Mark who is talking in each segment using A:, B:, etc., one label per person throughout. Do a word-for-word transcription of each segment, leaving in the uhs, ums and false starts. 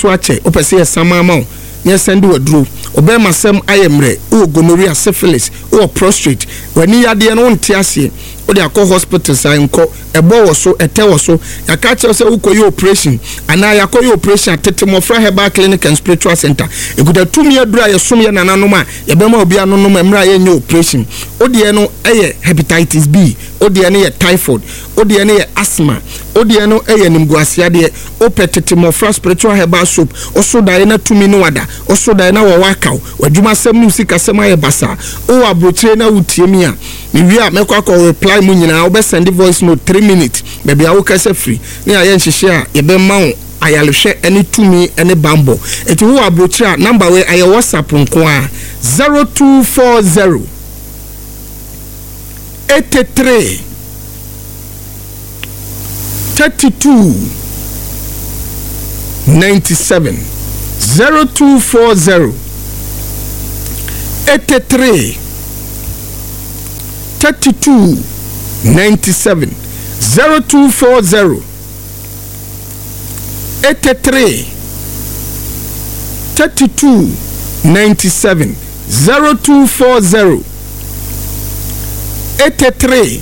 A: so ache opese ye sama ma o ne send wadru obema sem ayemre o gonorrhea syphilis o prostrate wani yade no nte ase o de akọ hospital sai nko ebo wo so ete wo so yaka che se ukoyi operation ana yakoyi operation tetemofra herbal clinic and spiritual center ekuda tumi adura ye som ye nananom a ye bema obi anonom emra ye nye operation o de no eye hepatitis B o de no ye typhoid o de no ye asthma o de no eye nimguasia de o tetemofra spiritual herbal soap o so da na tumi no wada o so da na wo wakaw wadwuma sem no sika sem aye basa o abrochire na wutiemi a me wi a mekwa ko reply mu nyina o be send voice note three minutes baby awo kase free ni aye nhihye a ye be ma wo ayalhwe ene tumi ene bambo eti wo abrochire number we aye WhatsApp nko a zero two four zero eighty-three thirty-two ninety-seven zero two four zero eighty-three thirty-two ninety-seven zero two four zero eighty-three thirty-two ninety-seven zero two four zero eighty-three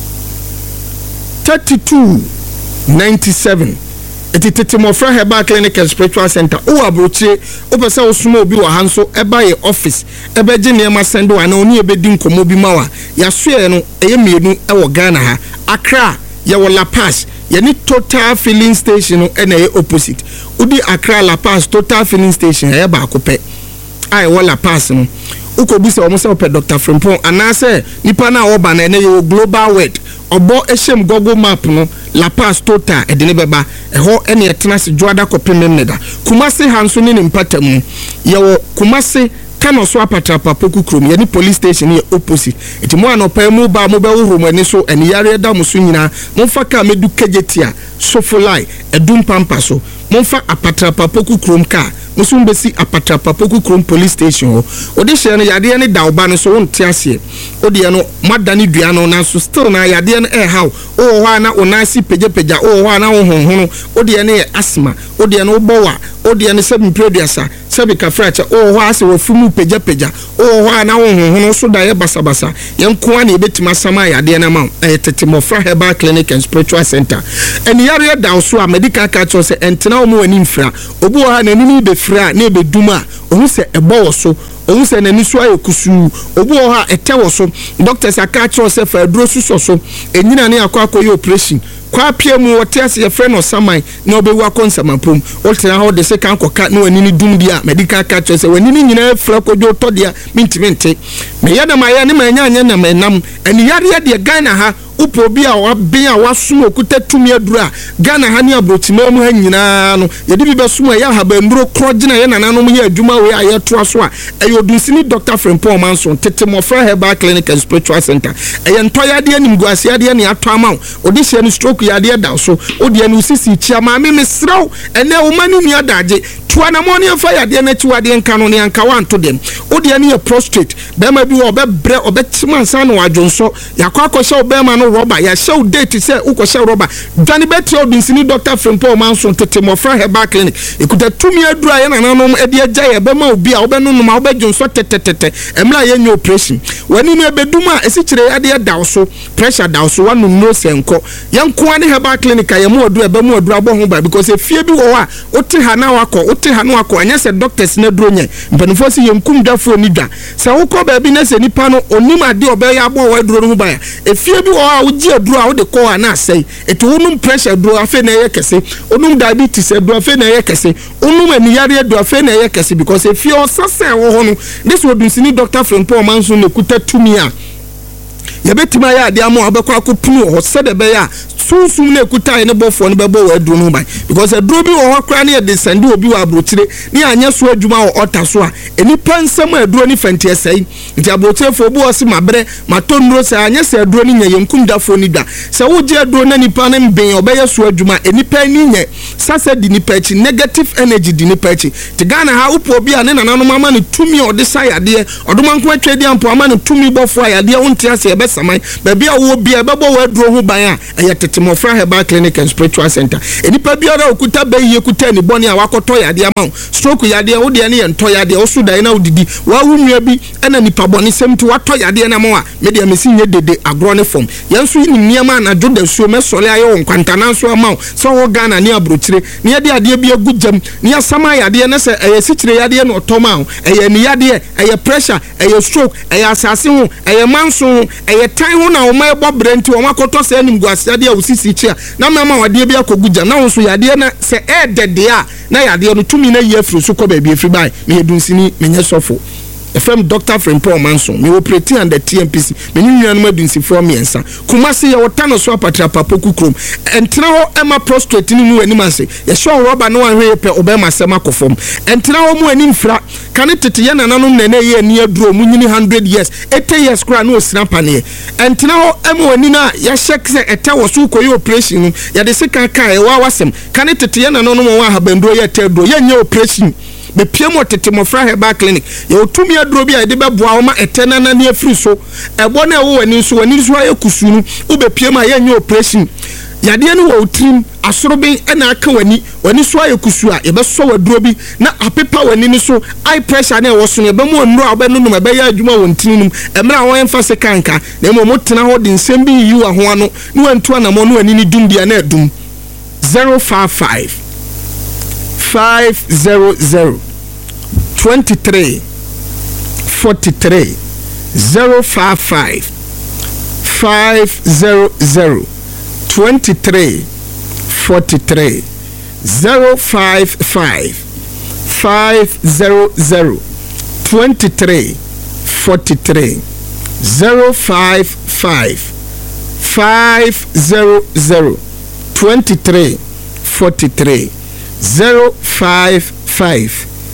A: thirty-two ninety-seven eti tetemofra herbal clinic and spiritual center o abrochie o pese osuma obi wa hanso eba ye office ebe je niema sendo ana oni ebedi nkomo bi mawa ya soe no eye mienu e wo Ghana ha Accra ye wo La Paz ye ni Total filling station no e na ye opposite udi Accra La Paz Total filling station e ba akopɛ ai wo La Paz no ukobusa omo se opɛ Doctor Frimpong anase nipa na wo ba na ne ye global world obo eshem Google map no La Paz Total edene beba eho ene etena se joada kopem meda Kumasi hanso ni mpatamu ye wo Kumasi kano so apatrapa poku krom ye ni police station ye opposite eti mo anopa mu ba mo be woro ani so eni yare da mo so nyina mo fa ka medu kajetia sofolai edum pampa so mo fa apatrapa poku krom ka mo so mbesi apatrapa poku krom police station ho odi hye no yade ne da oba no so wonte ase odi no madani dua no na so still na yade no eh how o ho na onasi peje peja o ho na wo honhono odi ne ye asthma odi no bowa odi ne seven producer sebi kafracha o ho ase wo fumu peja peja o ho na wo honhono so da ye basa basa yenko ana ebetima sama yade na ma eh tetemofra herbal clinic and spiritual center eni yare da so a medical catch say entena o mo wani mfra obu ho na nini be fra na ebeduma ohun se ebo wo so ohun se na ni so ayokusu obu ho ha ete wo so doctors akacho say fa aduro suso so enyina ne akwa akoyi operation kwa pie mu wote ase ye friend no saman na obewu akonsama pom oltena ho de se kan koka na wani ni dum dia medical catch say wani ni nyina fra kojo to dia mintimente me yada ma ya ne ma nya anya na menam eni yare ya de Ghana ha upo bi a wa ben a wasum okuta tumi adura Ghana ha ni abrotima mu ha nyina no ye de bi besum ya ha ba nduro krogina ye nananom ye adwuma we aye to so a eyo dunsini Doctor Frimpong Manson tetemofra herbal clinic and spiritual center eye ntoya de animguase ade ne ato ama odi hye no stroke ya de da so odi anu sisi chia ma me mesraw ene wo mani ni adaje tuana moni afa ya de na chiwade nka no ne anka wanto dem odi ane ye prostrate be ma bi wo be bre obetima san no adwonso yakwa akosha obema no rubber ya show date say ukosha rubber dwani beti obinsini Doctor Frimpong Manson tetemofra herbal clinic ekuta tumi adura ye nananom ede agya ye be ma obi a obenunu ma obedwonso tetetete emra ye nye operation wani no ebeduma esichire ade da so pressure da so wanu no senko yanko ane herbal clinic ya mu adura be mu adura bo ho ba because efie bi wo a ote ha na wakọ ote ha na wakọ anya se doctors na duro nye mpanifo se yemkum dafo ni dwa se wokọ ba bi na se nipa no onim ade obe ya bo wa duro no ba ya efie bi wo a uji aduro a wo de ko ana asai eto wonum pressure duro afa na ye kese onum diabetes duro afa na ye kese onum aniyare duro afa na ye kese because efie osase wo ho no this would be sini Doctor Frimpong Manson ne kuta tumi a yebetima ya ade amo abekwa akopunu ho sede be ya sunsun na ekuta ne bofo ne bebo wa aduru no ban because aduru bi wo hokra ne de sende obi wa abrochire ne anya so adwuma wo ota so a enipa nsam aduru ni fanti esai nti abrochire fo obi wo se mabre matondro se anya se aduru ni nya yenkum dafo ni da se wo je aduru na nipa ne mben obeye so adwuma enipa ni nye sasa di nipa chi negative energy di nipa chi te Ghana ha upo obi a ne nananom ama ne tumi ode sa yade odoma nko atwedi ampo ama ne tumi bofo yade wonte ase ebe saman ba bia wo bia bebo wa aduru ho ban a eye Tetemofra Herbal Clinic and Spiritual Center. Enipa biara okuta be ye kuta ni boni a wakoto yade ama stroke yade wo de ne ento yade wo so dan na odidi wa wunua bi ena nipa boni sem ti wato yade na mo a me de amesi nye dede agro ne form yenso ni niam na joda suo me sole aye won kwantana so ama so wo Ghana ne abrochire ne yade ade bi agujam ne asama yade ne se eye sikire yade no otoma eye ni yade eye pressure eye stroke eye asase ho eye manso eye tan ho na wo ma ebo brenti wo makoto se anim guase yade a usisi chia na mama wade bi akogujam na wo so yade na se e dede a na yade no tumi na ye afru so ko ba bi afri bai me yedunsini menye sofo efem Doctor Frimpong Manson me operate under T M P C me nyuanu madunsi for me ensa kumase ye wotano so apatra papoku krom entra ho ema prostrate ni mu ani mase ye show rubber no anhwe pe obema sema kofom entra ho mu ani mfra kane tete ye nananom na na ye ani aduro mu nyini one hundred years eighty years kra no sinapa ne entra ho ema ani na ya shek se ete wo so koyi operation no ya de sika kan e wa wasem kane tete ye nananom wa habandro ye tedro ye nya operation be piemo Tetemofra Herbal Clinic ye otumi aduro bia de beboa wo ma etena na ne afri so ebo na wo wani so wani so aye kusunu wo be piemo aye nya operation yade ne wo trim asorobe na aka wani wani so aye kusu a ye be so waduro bi na apepa wani ni so eye pressure na wo so ne be mo onro a be no no be ya adwuma won tininum emra wo emfa se kanka na mo mo tena ho de nsem bi yi wa ho ano ne wantu na mo no wani ni dum dia na adum zero five five five zero zero twenty-three forty-three zero five five five zero zero twenty-three forty-three zero five five five zero zero twenty-three forty-three zero five five five zero zero twenty-three forty-three zero five five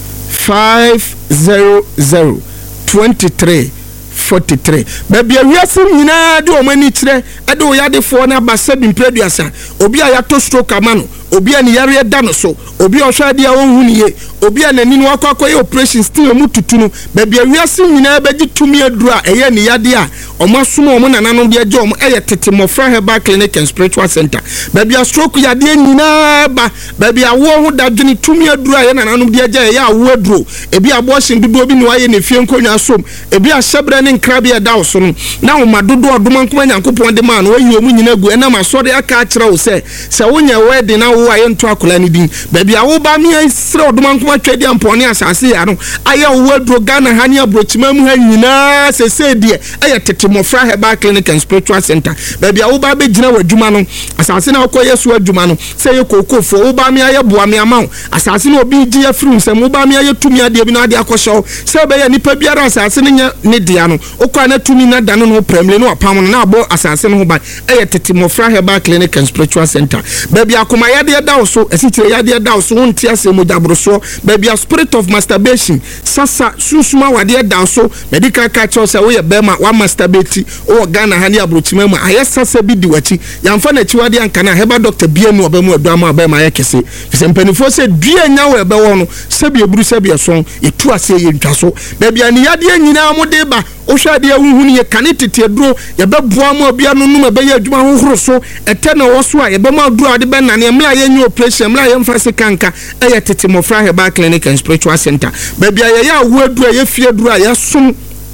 A: five zero zero twenty-three forty-three. Baby, we are seeing na do many chre. I do yade for na basa bin producer. Obi a yato stroke amano. Obi a ni yare dano so. Obi a shadi a wonhuniye. Obi a nani wako akoye operation still mu tutunu. Baby, we are seeing na beji tumi adura. Eye ni yade a. Oma sumo oma na nanom dia jom. Eye Tetemofra Herbal Clinic and Spiritual Center. Baby, a stroke yade ni na ba. Baby, a wo ho da juni tumi adura. Eye na nanom dia jaya ya wo aduro. Ebi a bossing dudu obi ni waye ne fie nkonya som. Ebi a shebre ne nkrabia da oso no. Na wo madodo oduma nkoma nyankopon de man wo yi omu nyina gu. Ena ma so de aka akira wo se. Se wonya wedding na wo aye nto akola ni din. Baby, a wo ba mi sre oduma nkoma twedi ampone asase ya no. Aye wo aduro Ghana hani abrochima mu ha nyina se se de eye Tetemofra Herbal Clinic and Spiritual Center. Baby, a wo ba be gina wadwuma no. Asase na wo yesu adwuma no. Se ye kokofo wo ba mi aye boa mi ama wo. Asase na obi gi ya firi nsem wo ba mi aye tumi ade bi na ade akosho. Se be ye nipa biara asase ne nya ne dia no. Okwa na tumi na dano no premle no apam no na abo asase no ho ba. Eye Tetemofra Herbal Clinic and Spiritual Center. Baby, akoma yade da wo so, esitire yade da wo so wonti ase mojabroso. Baby, a spirit of masturbation. Sasa susuma wade da wo so, medical culture say wo ye bema wa masturbate o Ghana hani abrochima mu aye sasa bi di wachi. Yamfa na chiwade anka na heba doctor bienu obemu adwama obema ye kese. Fisempanifo se dua nya wo ebe wo no, sebi eburu sebi eson, etu ase ye ntwaso. Baby, ani yade nyina mo de ba ohwade ahunhuni ye kane tete aduro ye beboa ma obia no num ebe ye adwuma hohoro so ete na wo so a ye be ma aduro ade be nane emla ye nyu operation emla ye mfa se kanka eye Tetemofra Herbal Clinic and Spiritual Center. Baby, ye ya wo aduro ye fie aduro ye som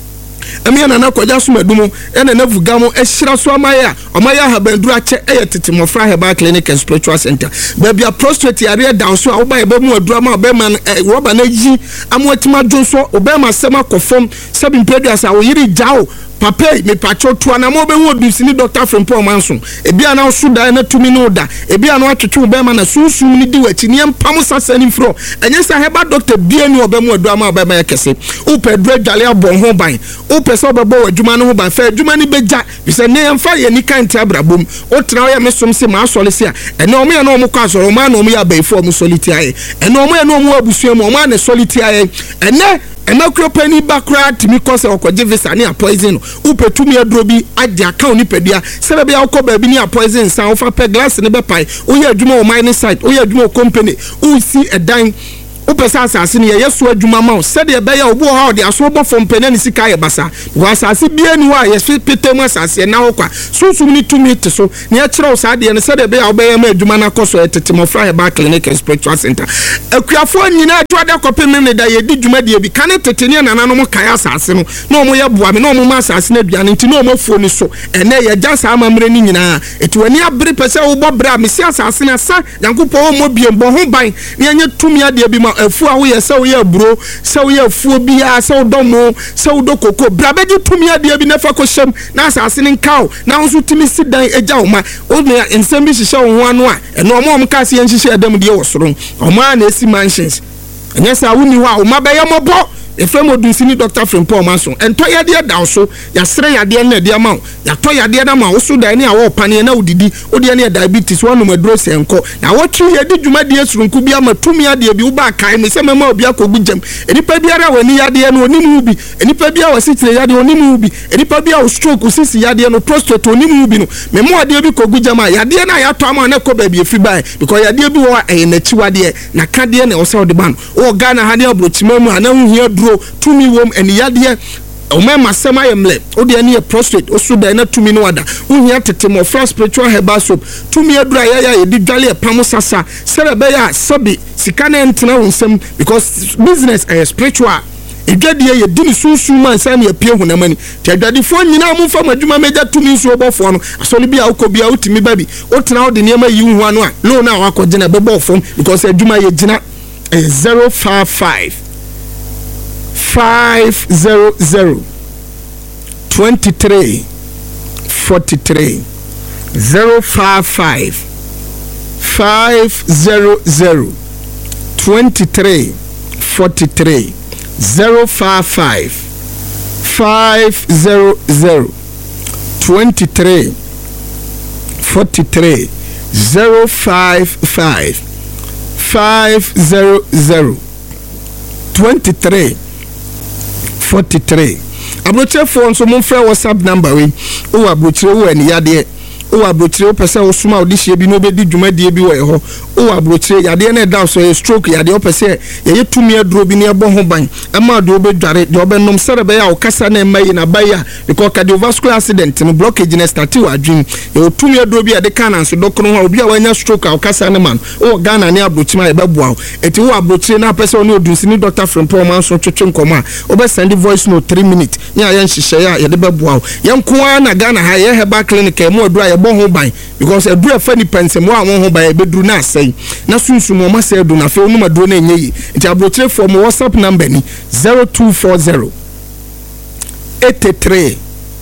A: emi na na kwaja so madumo ena na vugamo ehira so amaya amaya habanduru ache eye Tetemofra Herbal Clinic and Spiritual Center. Baby, a prostrate area down so oba ebe mu adura ma oba man roba na yi amotima dwonso oba ma sema kofom sebi producer wo yiri jao papa me pacho to na mo be hu odusini Doctor Frimpong Manson ebi ana so da na tumi no da ebi ana atwetwe be ma na sunsum ni di wachi ne mpam sasani fro enye sa heba doctor bia ni oba mu adua ma oba ma yakese u pedro dwale abon ho ban u pese oba bo adwuma no ho ban fa adwuma ni beja bise ne yemfa ye ni kan ti abrabom o tra ya mesom se ma asole se a ene omo ya na omo kwa asoro ma na omo ya ba ifo omo soliti aye ene omo ya na omo abusua mo omo na soliti aye ene ena kropani bakra timi kose okoje visa ni a poison upetumi adrobi ade account ni pedua sebe bia ukoba bi ni a poison san ofa pe glass ne be pai oye adwuma o mining site oye adwuma o company o si edan upesa asase ne yeso adwuma ma said e be ya obo ha de aso bo fom pene ne sika ye basa wa asase bia ni wa ye petemu asase na wo kwa sunsun ni tumi te so ne ya kire o sa de ne said e be ya obe ya ma adwuma na koso etete fra Herbal Clinic and Spiritual Center akuafo nyina atwa de kopem ne da ye di dwuma de bi kan tete ne nana no mo kai asase no na omo ye boa me na omo ma asase na aduane nti na omo fuo ni so ene ye ja sa amamre ni nyina eti wani abere pese wo bo bra me si asase na sa yankopo wo mo biem bo ho ban ne anya tumi ade bi ma afu a wo ye se wo ye bro se wo ye afuo bi a se wo domo se wo do koko bra beji tumi ade bi na fa ko hyem na asase ne nkaw na wo so timi sidan eja wo ma wo ne ensem bi hihye wo ho ano a eno omo om ka se yenhihye adam de wo soro omo a na esi mansions anya sa wo ni ho a wo ma be ye mobo efrem odunsini Doctor Frimpong Manson ento yade da so ya sere yade na de ma ya to yade na ma wo so dan ne a wo pane na udidi odi ne diabetes wonu maduro senko na wo twi yade dwumade asurunku bia matumi yade bi wo ba kai me se mema obi akogu jam enipa biara wani yade no onimu bi enipa bia wasitire yade onimu bi enipa bia wo stroke sisi yade no prostate onimu bi no memo ade bi kogu jam a yade na ya to ama na ko ba bi efi bai because yade bi wo e na chiwade na kade na wo se odi ban wo Ghana hade abrochimamu ana hu hia tumi wom eni yade o me masema yemle o de ani prostate o so da na tumi no wada hu hia tete mo fra Spiritual Herbal Soap tumi adura ya ya yedi dwale pam sasa sere be ya sabi sika na entena wonsem because business is spiritual edwade ye dini sunsun man san ye pie hunamani ti edwade fo nyina mu fa madwuma meja tumi nso obofo no asole bia ukobia utimi babi o tena o de niam yi hu anu a lo na wakogina bebo fom because edwuma ye gina zero five five five zero zero twenty three forty three zero five five five zero zero twenty three forty three zero five five five zero zero twenty three forty three zero five five five zero zero twenty three forty three. Abroche phone so mon frère WhatsApp number we o abroche wo eni yade o abroche o pese o suma odihie bi no be di dwumadie bi wo e ho o abroche yade na da so stroke yade o pese ye tumi aduro bi ne ebo ho ban ama do be dware de obenom sere be ya o kasa na mai na baya because cardiovascular accident no blockage na start wa adwin ye tumi aduro bi yade kana so dokro ho obi a wanya stroke a kasa na man o Ghana ne abroche ma e be boa eti wo abroche na pese oni odunsini Doctor Frimpong Manson twetwe nkoma o be send voice note three minutes nya ya nhihye ya ye de be boa yenko na Ghana ha ye Herbal Clinic e mo adura ye bo ho ban because adura fa ni pensem wa won ho ban e be duru na asai na sunsun mo ma se edu na fe onu maduro na enyeyi nti abroche for mo WhatsApp number ni zero two four zero eight three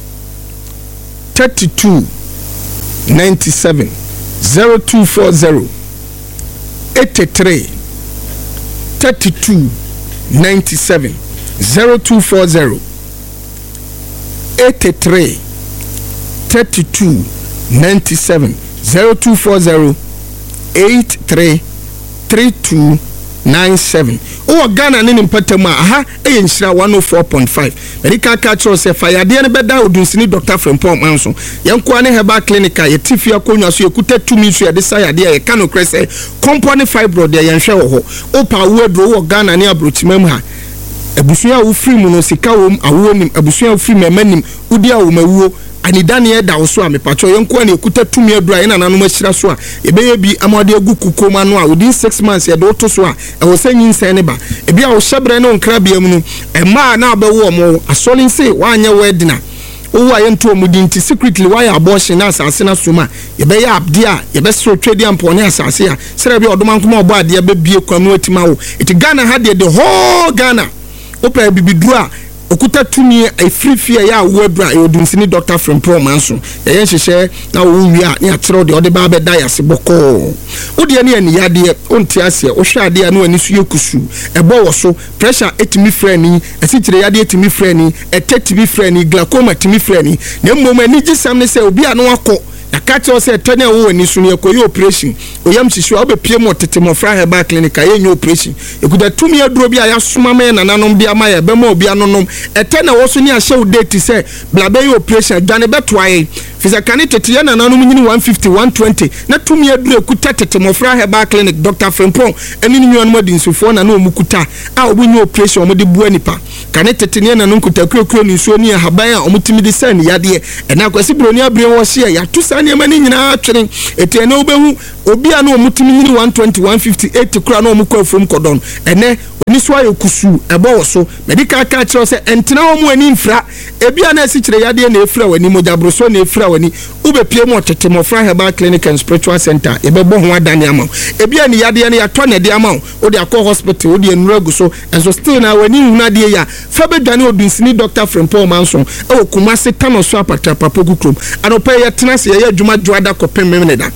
A: three two nine seven zero two four zero eight three three two nine seven zero two four zero eight three three two nine seven zero two four zero eight three three two nine seven. O Ghana ni mpatema aha e nshira one oh four point five. Medical culture se fa yade ne beda odunsini Doctor Frimpong Manson. Yanko ane Herbal Clinic ye tifia konwa so yekuta tumi so yade sa yade ye kanu krese compound fibroid ye nhwe wo ho. O pa wo adro wo Ghana ni abrochimam ha. Abusua wo free mu no sika wo awo nim abusua wo free memanim udi a wo mawuo anidane e da wo so a mepacho yenko na ekuta tumi adura ye na nanu machira so a ebeye bi amode agu kukoma no a within six months ye do to so a e wo sanyin sen ne ba e bia wo hyebre ne onkra bia mu no e ma na abawo mo asolin say wanye wedina o wa yento omudinti secretly why abortion na asase na soma ye be ya abde a ye be so twedi ampone asase a sere bia odoma nkoma obo ade be bie kwanu atima wo it Ghana had the whole Ghana opa bibidura okuta tumi e free fear ya webra e odunsini Doctor Frimpong Manson ye yenhyehyɛ na wo wi a ne akyerɛ de ode ba be da yase bɔkɔ ode ne ani yade onti ase o hwɛ ade na ani su yekusu e bɔ wo so pressure etimi frani asikyire yade etimi frani etetimi frani glaucoma etimi frani na mmom ani gisam ne sɛ obi a no akɔ na catch us say tene wo ani so ne ekoyi operation oyam hihwe obe pie mo tete mo fra heba clinic ayenye operation ekuda tumi aduro bi aya soma me nananom bi ama ya be ma obi anonom etene wo so ne ahye wo date say blabe operation dwane beto aye fisa kane tete ya nananom nyini one fifty one twenty na tumi aduro ekuta tete mo fra heba clinic Doctor Frempong eni ni nyu anmo dinsufo na na omukuta a obunye operation omode bua nipa kane tete ne nananom kuta kurekure ni so ni haban a omutimi de san yade ena kwasi broni abre wo hye ya to sa ne mani nyina atwene ete na obehu obi a na omutimi nyini one twenty one fifty eight kura na omukọ afom kodon ene oni so ayokusu ebo wo so medical ka kire se entena wo mu ani mfra ebi a na asikire yade na efra wani mojabro so na efra wani ubepie mu otete mo fra Herbal Clinic and Spiritual Center ebebo ho adane ama ebi a ni yade na yato na de ama o de akọ hospital o de enuragu so enso still na wani huna de ya fa bedwane odunsini Doctor Frempong Manson e Kumasi tano so apata papoku krom anopa ye tena se ye adwuma dwada kopem memneda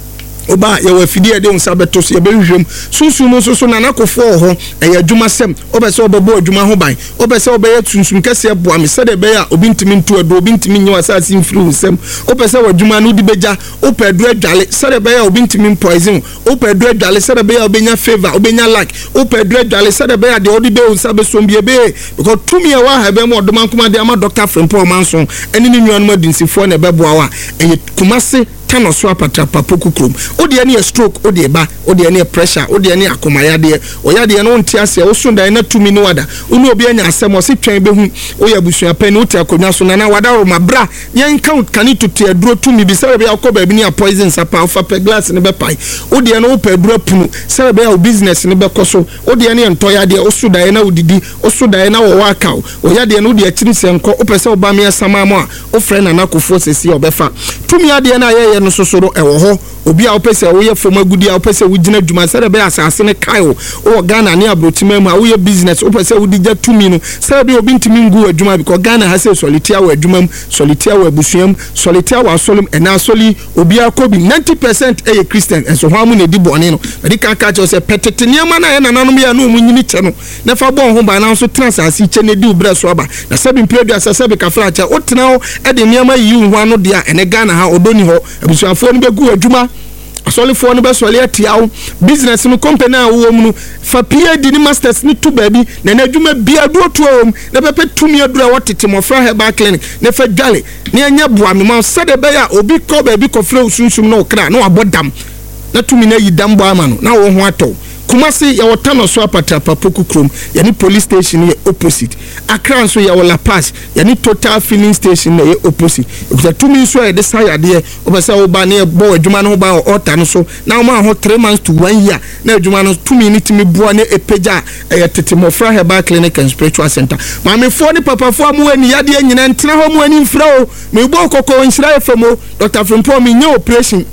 A: oba ye wa fidie de unsa beto so ye behwem sunsun no so so na nakofo ho e adwuma sem obese obebo adwuma ho ban obese obeye sunsun kase eboa me sede be ya obi ntimi ntu ado obi ntimi nyi wasasi mfiri usem obese adwuma no di beja opa adu adwale sede be ya obi ntimi poison opa adu adwale sede be ya obenya favor obenya like opa adu adwale sede be ya de odi be unsa be so mbie be because tumi e wa ha be mo odoma nkoma de ama Doctor Frempong Manson eni ni nyu anuma dinsifo na beboa wa e Kumasi tano so apata papoku krom odi ene stroke odi ba odi ene pressure odi ene akomayade oyade no ntiase wo so dan na tumi no wada unu obi anya asem o se twen behu oya busua pani uti akonwa so na na wada ro mabra yen count kani tutu aduro tumi bi se be akoba bi ni poison sapa ofa pe glass ne be pai odi ene wo pe aduro punu se be o business ne be koso odi ene ntoyade o so dan na odidi o so dan na wo waka oyade ene odi akiri se nko o pese oba me samamo a o friend na nakofo sesi obefa tumi ade na ye no sosoro ewo ho obi a opese wo ye fom agudi a opese wo gina dwuma sere be asase ne kaio o Ghana ne abrotima mu a wo ye business opese wo digya tumi no sere be obi ntimi ngu adwuma because Ghana ha se solitia wo adwuma solitia wo abusuam solitia wo asolum ena soli obi akobi ninety percent eye Christian enso ho amu ne di bone no de ka ka che se petete niam na ye nananom ya no mu nyini che no na fa bon ho ba na so transasi che ne di ubra so aba na sabi mpedu asase be kafra cha o tena ho e de niam yi hu ano de a ene Ghana ha odoni ho abusuafo no be gu adwuma asoli fo no be soli atiawo business no company a wo mu fa P H D ni masters ni tu baby na na adwuma bia do to om na pepe tumi adura wotete mo fra Herbal Clinic na fa dwale na anya boa me ma sade be ya obi ko baby ko fra usunsum na okra na wabodam na tumi na yidam bo ama no na wo ho ato Kumasi ya watano so apata papoku krom yani police station ye opposite Accra so ya wala pass yani Total filling station ye opposite ukuta tumi so ya de sayade obasa oba na bo adwuma no ba ota no so na ma ho three months to one year na adwuma no tumi ni timi boa na epeja ya tete mo fra Herbal Clinic and Spiritual Center ma me fo ni papa fo amu ani yade nyina ntena ho mu ani mfra o me bo kokko nshira efemo Doctor Frempong me nya operation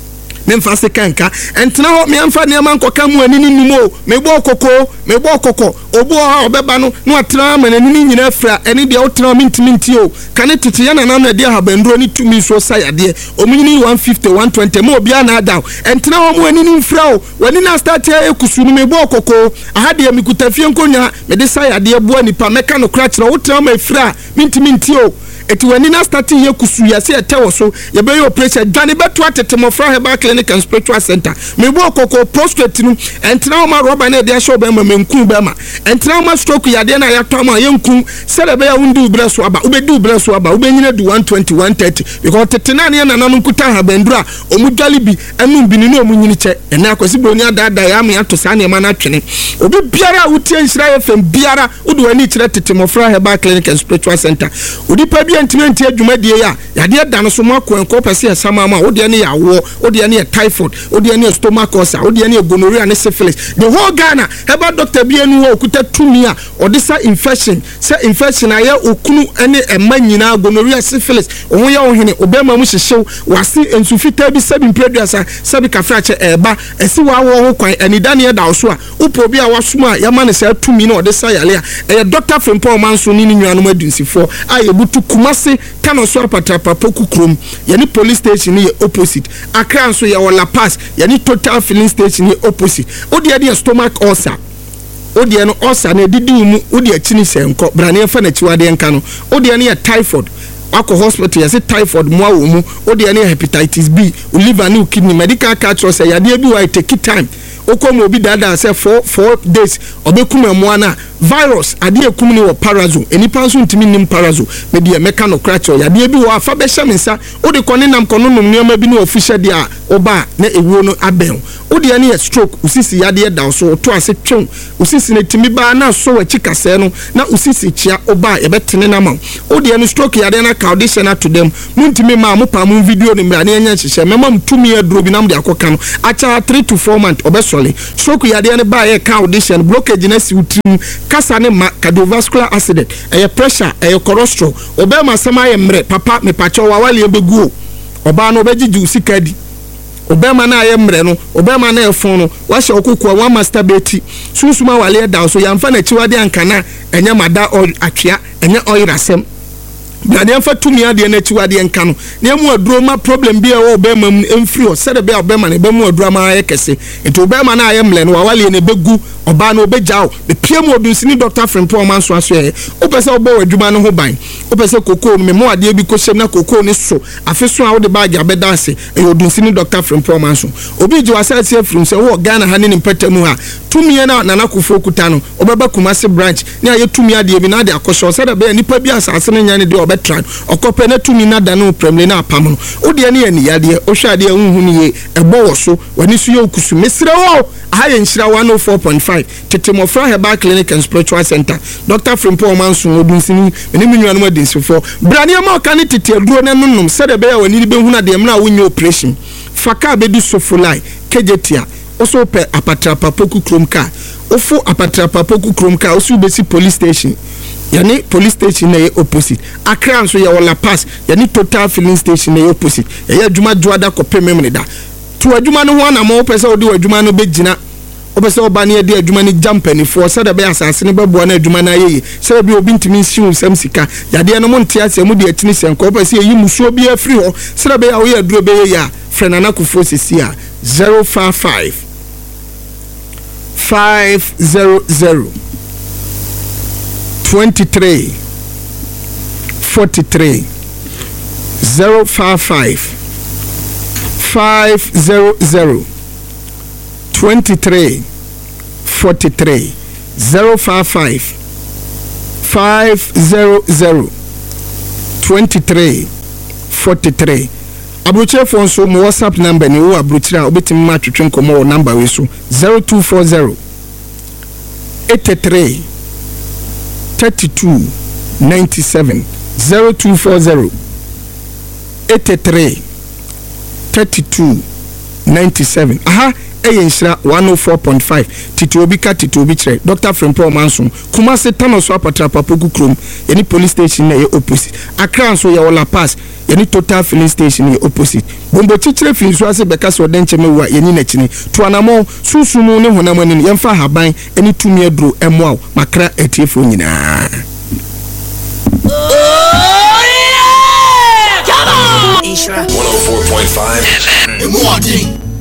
A: memfa se kanka entena ho me amfa ne man koka mu anini numo me bo kokko me bo kokko obo ha obeba no no atena ma anini nyina fra ene de otena minti minti o kane tete yana na na de ha bandro ni tumi so sayade omunyini one fifty one twenty mo bia na down entena ho mu anini mfra o wani na start e kusu me bo kokko aha de mi kutafie nkonya me de sayade bo nipa meka no kra kira otena ma fra minti minti o eti wani na starting ye kusu ya se etewo so ye be yo operation dane beto atete mo fra Herbal Clinic and Spiritual Center me bo kokko prostate nu entra ma roba na de show be ma menku be ma entra ma stroke ya de na ya to ma yenku se de be ya undu bre so aba ube du bre so aba ube nyina du one twenty one thirty because tete na ne na nanu kuta ha bandura omu dwalibi anu bini no omu nyini che ena akwasi broni adada ya me ato sa ne ma na twene obi biara utie nsira ye fem biara udu wani kire tete mo fra Herbal Clinic and Spiritual Center odi pa ntimenti adwumadie ya yade da no so makọ enko pese esama ma odi ane ya wo odi ane typhoid odi ane stomach ulcer odi ane gonorrhea ne syphilis the whole Ghana Herbal doctor bi enu wo okuta tumi a odi sa infection sa infection aya okunu ane ema nyina gonorrhea syphilis ohun ya ohene obema mu hyehyew wase ensufita bi sabi mpreduasa sabi kafrache eba esi wa wo ho kwan anida ne da so a upo bi a wasoma ya ma ne sa tumi na odi sa yale a e Doctor Frempong Manson ni nnuanum adunsifo a yebutu Kumasi tano so apata papoku krom yani police station ye opposite Accra so ya wala pass yani Total filling station ye opposite odi ade stomach ulcer odi no ulcer na didi mu odi akini senko brane fa na chiwade nka no odi ne typhoid wako hospital ya say typhoid mo awo mu o de any hepatitis B o liver ni o kidney medical catch us ya de bi why take time okom obi dada say four four days obekum emo na virus ade ekum ni wo parazo enipa nso ntimi nim parazo me de meka no crack ya de bi wo afa be hyemensa o de kone nam kono nom niam bi ni official de a oba na ewuo no aben o de ani stroke usisi ya de da so to ase twon usisi na timi ba na so wa chikase no na usisi chia oba ye betene na ma o de ani stroke ya de na condition to them muntimi ma mo pa mo video ni mra na enya hyehye me mam tumi aduro bi nam de akoka no acha three to four months obesole stroke ya de ne ba ye condition blockage na si utrim kasa ne ma cardiovascular accident e pressure e cholesterol oba ma sama ye mre papa me pacho wa wale ebegu oba no obegigi usikadi obema na aye mre no obema na efon no wa hye okukwa wa masturbate susuma wale da so yamfa na chiwade ankana enya mada atwea enya oirasem na ne mfa tumi ade na chiwade enka no ne mu aduro ma problem bi e wo obema emfiri o sede be obema na be mu aduro ma aye kese enti obema na aye mle no wa wale ne begu oba no obejao be piem odunsini doctor Frimpong manso aso e opese obo wadwuma no ho ban opese kokoo no me mo ade bi ko hyem na kokoo ne so afeso a wo de bag abeda ase e odunsini doctor Frimpong manso obi ji wasase afrim se wo Ghana ha ne mpatamu ha tumi na nana kofo kuta no obeba Kumasi branch ne aye tumi ade bi na ade akosho se da be nipa bi asase ne nya ne de obetran okope na tumi na da no premle na apam no ode ne ani yade o hwa ade hunhu ne ye ebo wo so wani so ye okusu mesire wo aye nhyira one oh four point five Tetemofra Herbal Clinic and Spiritual Center Doctor Frimpong Manso odunsini eni minwa no adensifo brane ma ka ne tete aduro ne nonnom se de be ya wani be huna de mna wonye operation faka be di sofulai kejetia oso pe apatrapa poku kromka ofo apatrapa poku kromka oso besi police station yani police station na ye opposite Accra so ya wala pass yani Total filling station na ye opposite ya adwuma dwada kopem memne to adwuma no ho na ma opese odi adwuma no begina opese oba ne de adwuma ni jampani for se da be asase ne bebo na adwuma na yeye se bi obi ntimi nsiu sam sika yade no monte ase mu de atini senko opese yi musuo bi afri ho se da be ya wo ya duro be ya frenana kufo sisi a zero five five five zero zero twenty-three forty-three zero five five five zero zero twenty-three forty-three zero five five five zero zero twenty-three forty-three Abroche phone so mo WhatsApp number ni wo abrochira obetim ma twetwe nkomo number we so zero two four zero eighty-three thirty-two ninety-seven zero two four zero eighty-three thirty-two ninety-seven aha eyenshira one oh four point five titi obi ka titi obi kire Doctor Frimpong Manso Kumasi tanoso apatrapa poku krom yani police station na ye opposite Accra so ya wala pass yani Total filling station ye opposite bombo chichire finso ase beka so denche mewa yani na chini to anamo susumu ne honam ani yemfa haban ani tumi aduro emwa makra etiefo nyina
B: one oh four point five F M.